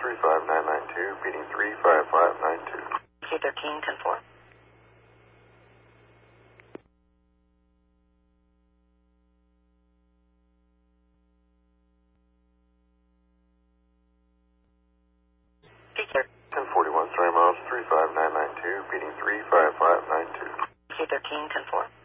35992, beating 35592. Q13, 10-4. Q13, 1041, sorry miles, 35992, beating 35592. Q13, 10-4.